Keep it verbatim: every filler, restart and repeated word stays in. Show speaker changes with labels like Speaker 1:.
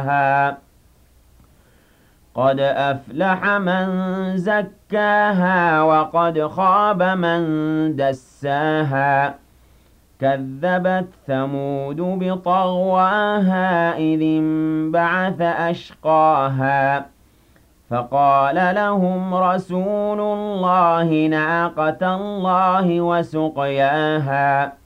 Speaker 1: قد أفلح من زكاها وقد خاب من دساها كذبت ثمود بطغواها إذ انبعث أشقاها فقال لهم رسول الله ناقة الله وسقياها